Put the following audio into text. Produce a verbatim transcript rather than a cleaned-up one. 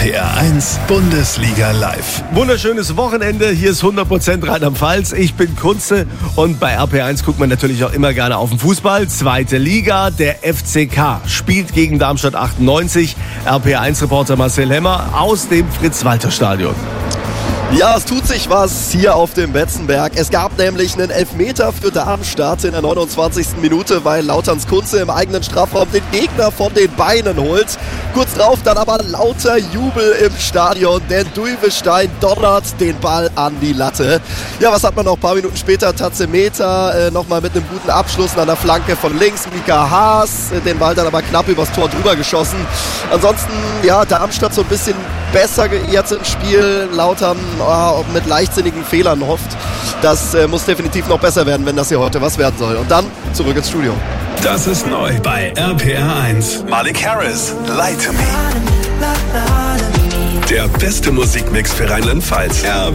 P R eins Bundesliga live. Wunderschönes Wochenende, hier ist hundert Prozent Rheinland-Pfalz. Ich bin Kunze und bei R P R eins guckt man natürlich auch immer gerne auf den Fußball. Zweite Liga, der F C K spielt gegen Darmstadt achtundneunzig. R P R eins-Reporter Marcel Hemmer aus dem Fritz-Walter-Stadion. Ja, es tut sich was hier auf dem Betzenberg. Es gab nämlich einen Elfmeter für Darmstadt in der neunundzwanzigsten Minute, weil Lauterns Kunze im eigenen Strafraum den Gegner von den Beinen holt. Kurz drauf dann aber lauter Jubel im Stadion, denn Duyvestein donnert den Ball an die Latte. Ja, was hat man noch ein paar Minuten später? Tazemeter äh, nochmal mit einem guten Abschluss an der Flanke von links. Mika Haas, äh, den Ball dann aber knapp übers Tor drüber geschossen. Ansonsten, ja, Darmstadt so ein bisschen besser jetzt im Spiel. Lautern oh, mit leichtsinnigen Fehlern hofft. Das äh, muss definitiv noch besser werden, wenn das hier heute was werden soll. Und dann zurück ins Studio. Das ist neu bei R P R eins. Malik Harris, Lie to Me. Der beste Musikmix für Rheinland-Pfalz. R